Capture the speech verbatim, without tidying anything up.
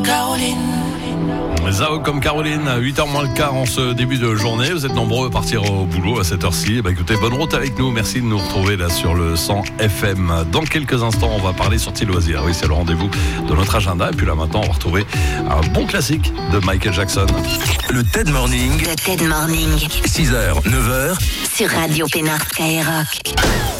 Zao comme Caroline, à huit heures moins le quart en ce début de journée. Vous êtes nombreux à partir au boulot à cette heure-ci. Eh bien, écoutez, bonne route avec nous. Merci de nous retrouver là sur le cent F M. Dans quelques instants, on va parler sortie loisirs. Oui, c'est le rendez-vous de notre agenda. Et puis là, maintenant, on va retrouver un bon classique de Michael Jackson. Le TED Morning. Le TED Morning. six heures, neuf heures. Sur Radio Pénard Skyrock.